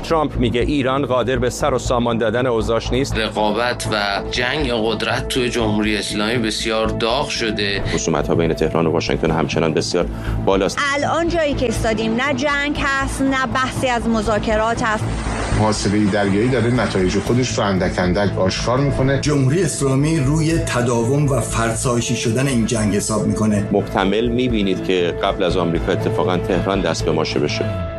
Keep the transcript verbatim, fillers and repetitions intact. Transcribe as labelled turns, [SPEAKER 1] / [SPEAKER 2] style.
[SPEAKER 1] ترامپ میگه ایران قادر به سر و سامان دادن اوضاعش نیست.
[SPEAKER 2] رقابت و جنگ قدرت توی جمهوری اسلامی بسیار داغ شده.
[SPEAKER 1] خصومت‌ها بین تهران و واشنگتن همچنان بسیار بالاست.
[SPEAKER 3] الان جایی که ایستادیم نه جنگ هست نه بحثی از مذاکرات هست.
[SPEAKER 4] محاصره دریایی داره نتایج خودش رو اندک اندک آشکار میکنه.
[SPEAKER 5] جمهوری اسلامی روی تداوم و فرسایشی شدن این جنگ حساب میکنه.
[SPEAKER 1] محتمل میبینید که قبل از آمریکا اتفاقا تهران دست به ماشه بشه.